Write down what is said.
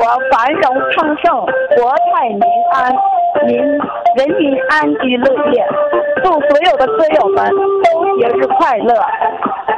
繁荣昌盛，国泰民安，人民安居乐业。祝所有的歌友们都节日快乐。